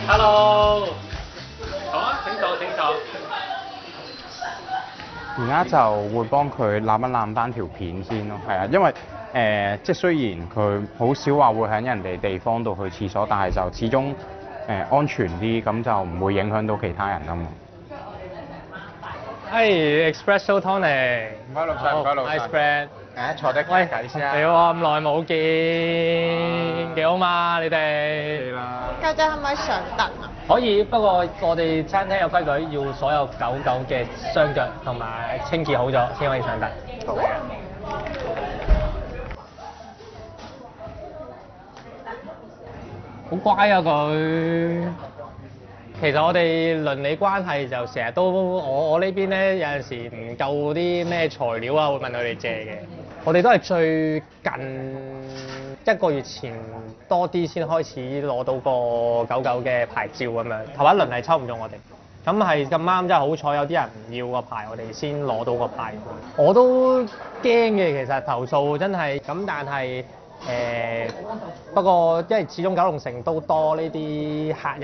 Hello，好啊，請坐請坐。 而家就會幫佢攬一攬翻條片先咯，係啊，因為即係雖然佢好少話會喺人哋地方度去廁所，但係就始終安全啲，咁就唔會影響到其他人啊嘛。 Espresso tonic。 唔該老細，唔該老細。 Ice spread。 坐低傾偈先啊。 你好，咁耐冇見，幾好嘛？你哋？ 啦。 家姐可唔可以上凳啊？ 可以，不過我哋餐廳有規矩，要所有狗嘅雙腳同埋清潔好咗先可以上凳。 好嘅。 好乖啊佢。其實我哋鄰里關係就成日都我呢邊咧有陣時唔夠啲咩材料啊，會問佢哋借嘅。我哋都係最近1個月前多啲先開始攞到個狗嘅牌照咁樣，頭一輪係抽唔中我哋。咁係咁啱，真係好彩有啲人唔要個牌，我哋先攞到個牌。我都驚嘅，其實投訴真係咁，但係不過因為始終九龍城都多呢啲客人。